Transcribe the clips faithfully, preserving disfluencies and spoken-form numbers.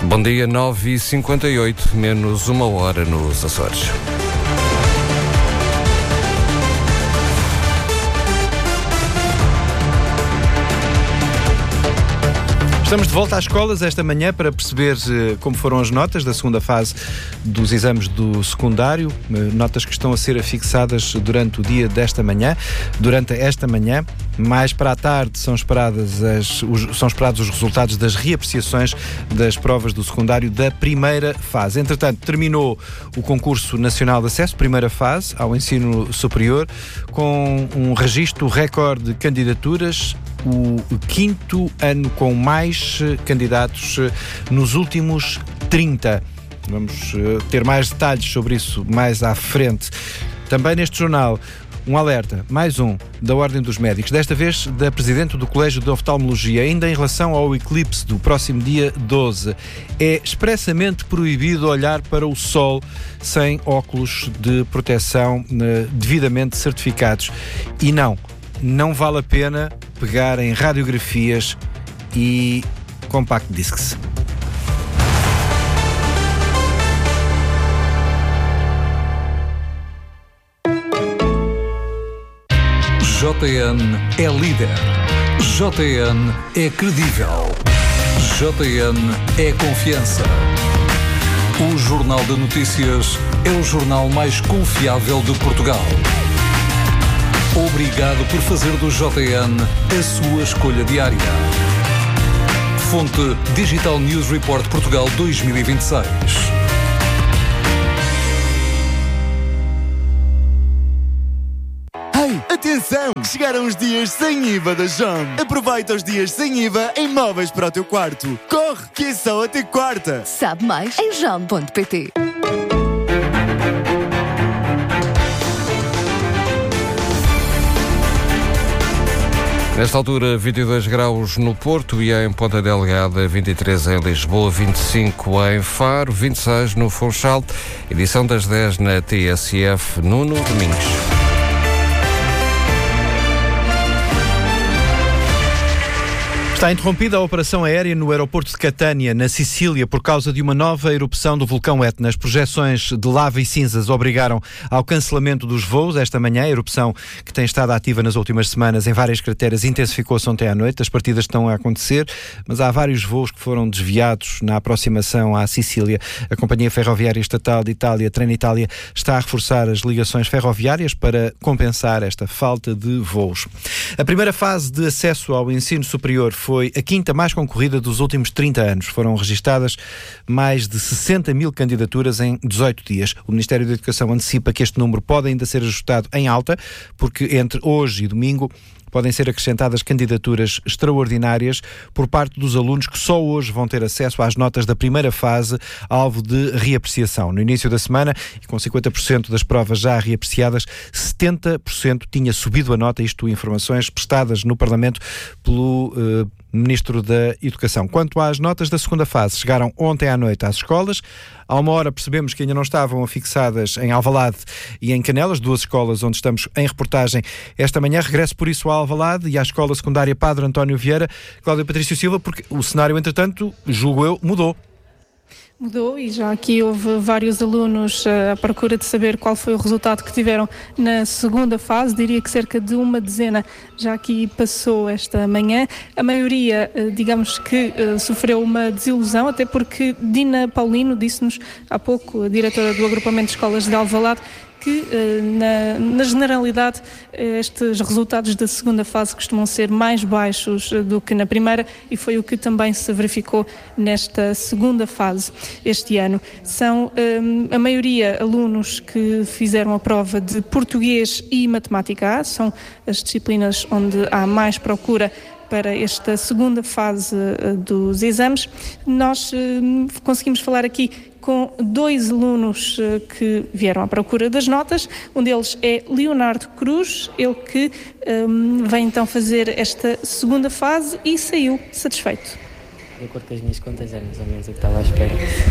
Bom dia, nove e cinquenta e oito, menos uma hora nos Açores. Estamos de volta às escolas esta manhã para perceber uh, como foram as notas da segunda fase dos exames do secundário, uh, notas que estão a ser afixadas durante o dia desta manhã, durante esta manhã. Mais para a tarde são, esperadas as, os, são esperados os resultados das reapreciações das provas do secundário da primeira fase. Entretanto, terminou o concurso nacional de acesso, primeira fase, ao ensino superior, com um registro recorde de candidaturas, o quinto ano com mais candidatos nos últimos trinta. Vamos ter mais detalhes sobre isso mais à frente. Também neste jornal, um alerta, mais um, da Ordem dos Médicos, desta vez da Presidente do Colégio de Oftalmologia, ainda em relação ao eclipse do próximo dia doze. É expressamente proibido olhar para o sol sem óculos de proteção eh, devidamente certificados. E não, não vale a pena pegar em radiografias e compact discs. J N é líder. J N é credível. J N é confiança. O Jornal de Notícias é o jornal mais confiável de Portugal. Obrigado por fazer do J N a sua escolha diária. Fonte Digital News Report Portugal dois mil e vinte e seis. Atenção! Chegaram os dias sem I V A da Jom. Aproveita os dias sem I V A em móveis para o teu quarto. Corre, que é só até quarta. Sabe mais em jom ponto pt. Nesta altura, vinte e dois graus no Porto e em Ponta Delgada, vinte e três em Lisboa, vinte e cinco em Faro, vinte e seis no Funchal. Edição das dez na T S F, Nuno Domingos. Está interrompida a operação aérea no aeroporto de Catânia, na Sicília, por causa de uma nova erupção do vulcão Etna. As projeções de lava e cinzas obrigaram ao cancelamento dos voos esta manhã. A erupção, que tem estado ativa nas últimas semanas em várias crateras, intensificou-se ontem à noite. As partidas estão a acontecer, mas há vários voos que foram desviados na aproximação à Sicília. A Companhia Ferroviária Estatal de Itália, Trenitalia, está a reforçar as ligações ferroviárias para compensar esta falta de voos. A primeira fase de acesso ao ensino superior foi Foi a quinta mais concorrida dos últimos trinta anos. Foram registadas mais de sessenta mil candidaturas em dezoito dias. O Ministério da Educação antecipa que este número pode ainda ser ajustado em alta, porque entre hoje e domingo podem ser acrescentadas candidaturas extraordinárias por parte dos alunos que só hoje vão ter acesso às notas da primeira fase, alvo de reapreciação. No início da semana, e com cinquenta por cento das provas já reapreciadas, setenta por cento tinha subido a nota, isto informações prestadas no Parlamento pelo uh, Ministro da Educação. Quanto às notas da segunda fase, chegaram ontem à noite às escolas. Há uma hora percebemos que ainda não estavam afixadas em Alvalade e em Canelas, duas escolas onde estamos em reportagem esta manhã. Regresso por isso a Alvalade e à Escola Secundária Padre António Vieira. Cláudia Patrício Silva, porque o cenário, entretanto, julgo eu, mudou. Mudou e já aqui houve vários alunos uh, à procura de saber qual foi o resultado que tiveram na segunda fase. Diria que cerca de uma dezena já aqui passou esta manhã. A maioria, uh, digamos que uh, sofreu uma desilusão, até porque Dina Paulino disse-nos há pouco, a diretora do agrupamento de escolas de Alvalade, que na, na generalidade estes resultados da segunda fase costumam ser mais baixos do que na primeira, e foi o que também se verificou nesta segunda fase este ano. São um, a maioria alunos que fizeram a prova de português e matemática A, são as disciplinas onde há mais procura para esta segunda fase uh, dos exames. Nós uh, conseguimos falar aqui com dois alunos uh, que vieram à procura das notas. Um deles é Leonardo Cruz, ele que um, vem então fazer esta segunda fase e saiu satisfeito. De acordo com as minhas contas, era mais ou menos o que estava à espera.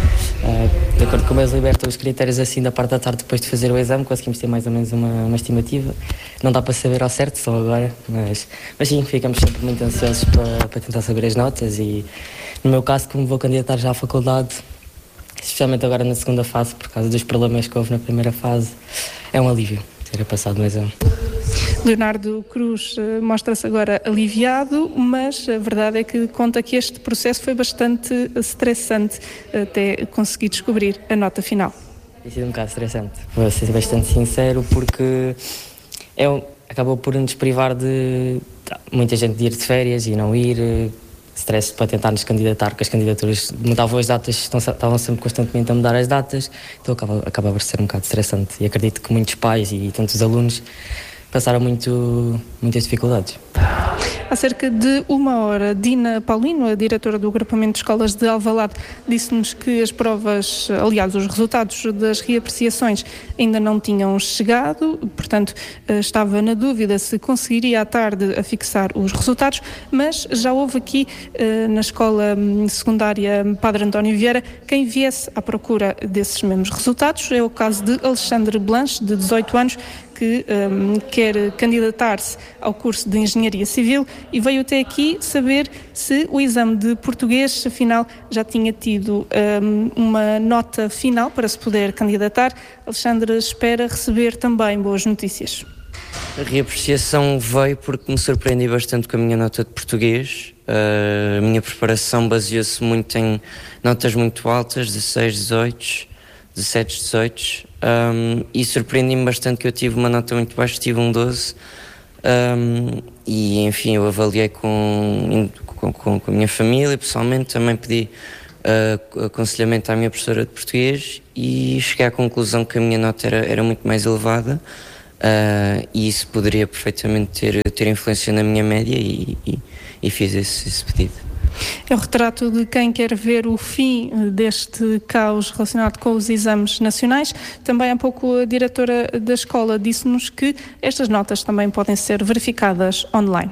Uh, de acordo com eles libertam os critérios assim da parte da tarde depois de fazer o exame, conseguimos ter mais ou menos uma, uma estimativa. Não dá para saber ao certo, só agora, mas, mas sim, ficamos sempre muito ansiosos para, para tentar saber as notas e No meu caso, como vou candidatar já à faculdade, especialmente agora na segunda fase, por causa dos problemas que houve na primeira fase, é um alívio ter passado no exame. Leonardo Cruz uh, mostra-se agora aliviado, mas a verdade é que conta que este processo foi bastante estressante até conseguir descobrir a nota final. Tem sido um bocado estressante, vou ser bastante sincero, porque é um, acabou por nos privar de tá, muita gente de ir de férias e não ir, stress para tentar nos candidatar, porque as candidaturas mudavam as datas, estão, estavam sempre constantemente a mudar as datas, então acaba, acaba por ser um bocado estressante e acredito que muitos pais e tantos alunos passaram muito, muitas dificuldades. Há cerca de uma hora, Dina Paulino, a diretora do agrupamento de escolas de Alvalade, disse-nos que as provas, aliás, os resultados das reapreciações ainda não tinham chegado, portanto, estava na dúvida se conseguiria à tarde a fixar os resultados, mas já houve aqui na escola secundária Padre António Vieira quem viesse à procura desses mesmos resultados. É o caso de Alexandre Blanche, de dezoito anos, que um, quer candidatar-se ao curso de Engenharia Civil e veio até aqui saber se o exame de português, afinal, já tinha tido um, uma nota final para se poder candidatar. Alexandre espera receber também boas notícias. A reapreciação veio porque me surpreendi bastante com a minha nota de português. Uh, a minha preparação baseou-se muito em notas muito altas, dezasseis, dezoito, dezassete, dezoito. Um, e surpreendi-me bastante que eu tive uma nota muito baixa, tive um doze, um, e enfim eu avaliei com, com, com a minha família pessoalmente, também pedi uh, aconselhamento à minha professora de português e cheguei à conclusão que a minha nota era, era muito mais elevada, uh, e isso poderia perfeitamente ter, ter influência na minha média e, e, e fiz esse, esse pedido. É o retrato de quem quer ver o fim deste caos relacionado com os exames nacionais. Também há pouco a diretora da escola disse-nos que estas notas também podem ser verificadas online.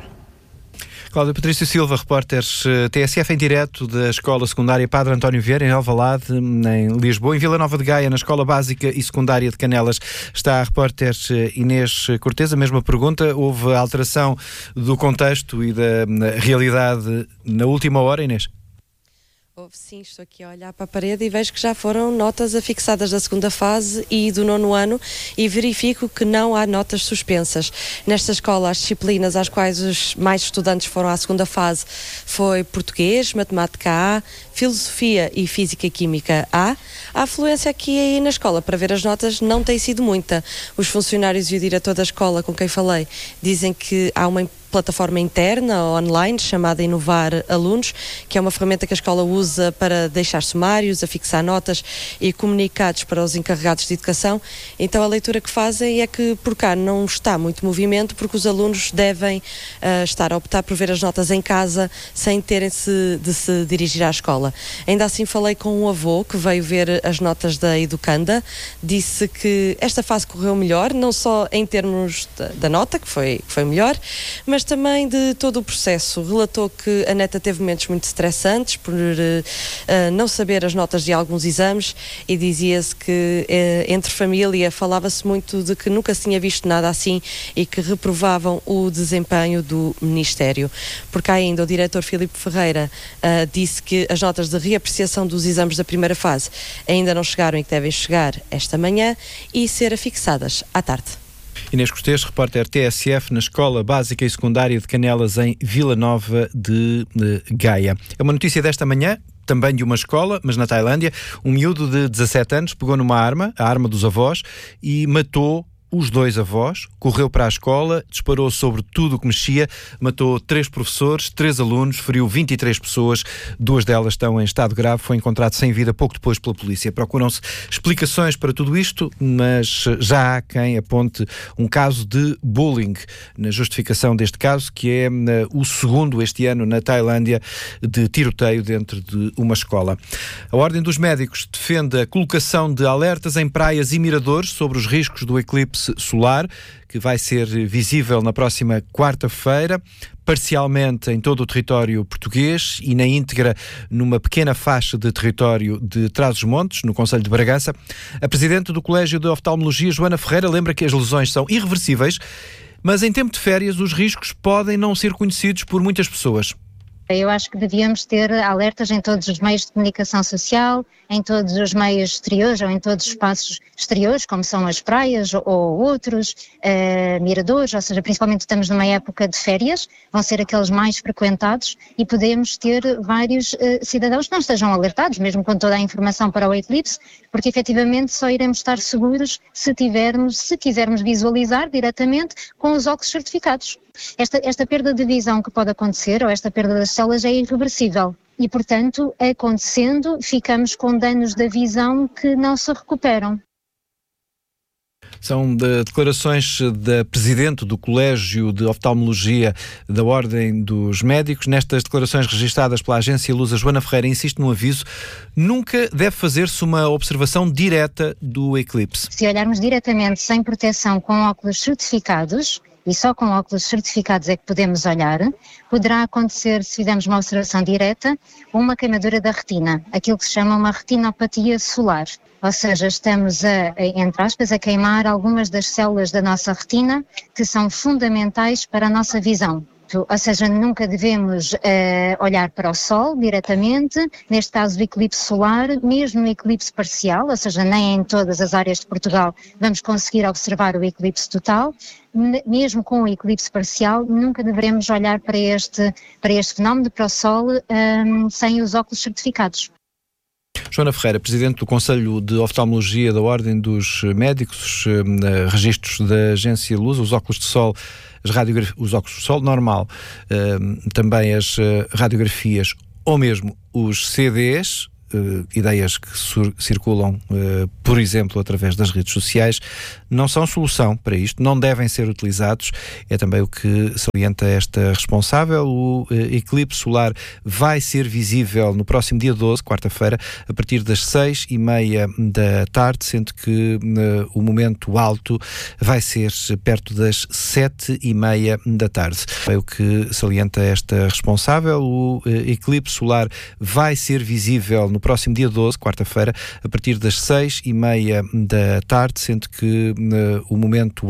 Cláudia Patrício Silva, repórteres T S F em direto da Escola Secundária Padre António Vieira, em Alvalade, em Lisboa. Em Vila Nova de Gaia, na Escola Básica e Secundária de Canelas, está a repórter Inês Cortês. A mesma pergunta, houve alteração do contexto e da realidade na última hora, Inês? Houve sim, estou aqui a olhar para a parede e vejo que já foram notas afixadas da segunda fase e do nono ano e verifico que não há notas suspensas. Nesta escola, as disciplinas às quais os mais estudantes foram à segunda fase foi português, matemática A, filosofia e física e química A. A afluência aqui aí na escola para ver as notas não tem sido muita. Os funcionários e o diretor da escola com quem falei dizem que há uma plataforma interna online chamada Inovar Alunos, que é uma ferramenta que a escola usa para deixar sumários, afixar notas e comunicados para os encarregados de educação. Então a leitura que fazem é que por cá não está muito movimento, porque os alunos devem uh, estar a optar por ver as notas em casa sem terem -se de se dirigir à escola. Ainda assim falei com um avô que veio ver as notas da Educanda, disse que esta fase correu melhor, não só em termos da, da nota, que foi, que foi melhor, mas também de todo o processo. Relatou que a neta teve momentos muito estressantes por uh, não saber as notas de alguns exames e dizia-se que uh, entre família falava-se muito de que nunca se tinha visto nada assim e que reprovavam o desempenho do Ministério. Porque ainda o diretor Filipe Ferreira uh, disse que as notas de reapreciação dos exames da primeira fase ainda não chegaram e que devem chegar esta manhã e ser afixadas à tarde. Inês Cortês, repórter T S F na Escola Básica e Secundária de Canelas, em Vila Nova de, de Gaia. É uma notícia desta manhã, também de uma escola, mas na Tailândia. Um miúdo de dezassete anos pegou numa arma, a arma dos avós, e matou os dois avós, correu para a escola, disparou sobre tudo o que mexia, matou três professores, três alunos, feriu vinte e três pessoas, duas delas estão em estado grave, foi encontrado sem vida pouco depois pela polícia. Procuram-se explicações para tudo isto, mas já há quem aponte um caso de bullying na justificação deste caso, que é o segundo este ano na Tailândia de tiroteio dentro de uma escola. A Ordem dos Médicos defende a colocação de alertas em praias e miradores sobre os riscos do eclipse solar, que vai ser visível na próxima quarta-feira, parcialmente em todo o território português e na íntegra numa pequena faixa de território de Trás-os-Montes, no concelho de Bragança. A presidente do Colégio de Oftalmologia, Joana Ferreira, lembra que as lesões são irreversíveis, mas em tempo de férias os riscos podem não ser conhecidos por muitas pessoas. Eu acho que devíamos ter alertas em todos os meios de comunicação social, em todos os meios exteriores ou em todos os espaços exteriores, como são as praias ou outros, uh, miradores, ou seja, principalmente estamos numa época de férias, vão ser aqueles mais frequentados e podemos ter vários uh, cidadãos que não estejam alertados, mesmo com toda a informação para o eclipse, porque efetivamente só iremos estar seguros se tivermos, se quisermos visualizar diretamente com os óculos certificados. Esta, esta perda de visão que pode acontecer, ou esta perda das células, é irreversível e, portanto, acontecendo, ficamos com danos da visão que não se recuperam. São de declarações da Presidente do Colégio de Oftalmologia da Ordem dos Médicos. Nestas declarações registadas pela agência Lusa, Joana Ferreira insiste num aviso: nunca deve fazer-se uma observação direta do eclipse. Se olharmos diretamente sem proteção com óculos certificados, e só com óculos certificados é que podemos olhar, poderá acontecer, se fizermos uma observação direta, uma queimadura da retina, aquilo que se chama uma retinopatia solar. Ou seja, estamos a, entre aspas, a queimar algumas das células da nossa retina que são fundamentais para a nossa visão. Ou seja, nunca devemos uh, olhar para o Sol diretamente, neste caso o eclipse solar, mesmo no eclipse parcial, ou seja, nem em todas as áreas de Portugal vamos conseguir observar o eclipse total, mesmo com o eclipse parcial, nunca devemos olhar para este, para este fenómeno, para o Sol, um, sem os óculos certificados. Joana Ferreira, Presidente do Conselho de Oftalmologia da Ordem dos Médicos, uh, registros da agência Luz, os óculos de sol, as radiografias, os óculos de sol normal, uh, também as uh, radiografias ou mesmo os C Ds, uh, ideias que sur- circulam, uh, por exemplo, através das redes sociais, não são solução para isto, não devem ser utilizados. É também o que salienta esta responsável. O uh, eclipse solar vai ser visível no próximo dia doze, quarta-feira, a partir das seis e meia da tarde, sendo que uh, o momento alto vai ser perto das sete e meia da tarde. É o que salienta esta responsável. O uh, eclipse solar vai ser visível no próximo dia doze, quarta-feira, a partir das seis e meia da tarde, sendo que uh, o momento